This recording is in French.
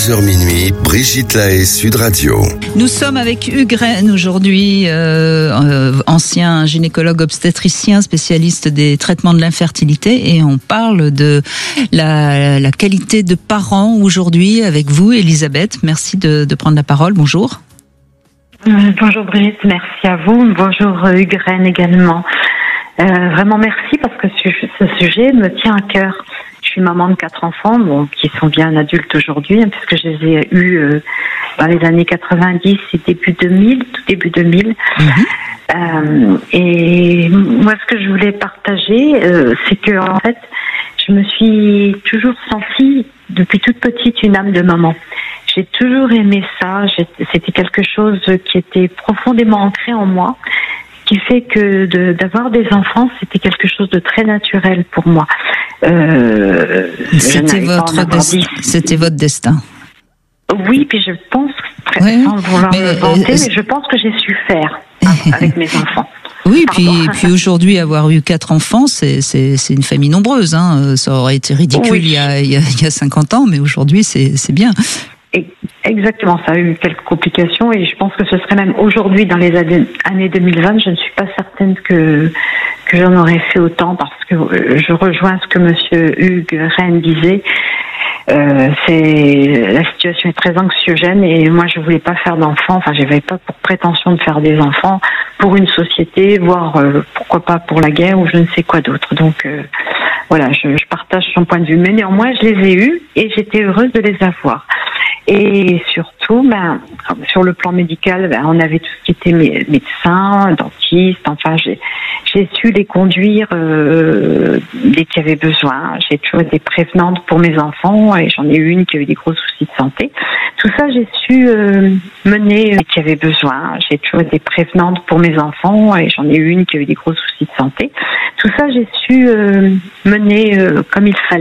11h minuit, Brigitte Lahaie, Sud Radio. Nous sommes avec Hugues Rennes aujourd'hui, ancien gynécologue obstétricien, spécialiste des traitements de l'infertilité, et on parle de la qualité de parent aujourd'hui avec vous, Elisabeth. Merci de prendre la parole. Bonjour. Bonjour Brigitte, merci à vous. Bonjour Hugues Rennes également. Vraiment merci parce que ce sujet me tient à cœur. Je suis maman de 4 enfants, qui sont bien adultes aujourd'hui, puisque je les ai eus dans les années 90 et tout début 2000. Et moi, ce que je voulais partager, c'est que en fait, je me suis toujours sentie, depuis toute petite, une âme de maman. J'ai toujours aimé ça. C'était quelque chose qui était profondément ancré en moi, qui fait que d'avoir des enfants, c'était quelque chose de très naturel pour moi. C'était votre destin. Oui, puis je pense, sans vouloir me vanter, mais je pense que j'ai su faire avec mes enfants. Oui, puis aujourd'hui, avoir eu 4 enfants, c'est une famille nombreuse. Ça aurait été ridicule il y a 50 ans, mais aujourd'hui, c'est bien. Exactement, ça a eu quelques complications et je pense que ce serait même aujourd'hui, dans les années 2020, je ne suis pas certaine que j'en aurais fait autant, parce que je rejoins ce que monsieur Hugues Rennes disait. La situation est très anxiogène et moi je voulais pas faire d'enfants, enfin j'avais pas pour prétention de faire des enfants pour une société, voire pourquoi pas pour la guerre ou je ne sais quoi d'autre. Donc voilà, je partage son point de vue, mais néanmoins je les ai eus et j'étais heureuse de les avoir. Et surtout, sur le plan médical, on avait tout ce qui était médecin, dentiste, enfin j'ai su les conduire dès qu'il y avait besoin. J'ai toujours été prévenante pour mes enfants et j'en ai eu une qui a eu des gros soucis de santé. Tout ça, j'ai su mener dès qu'il y avait besoin. J'ai toujours été prévenante pour mes enfants et j'en ai eu une qui a eu des gros soucis de santé. Tout ça, j'ai su mener comme il fallait.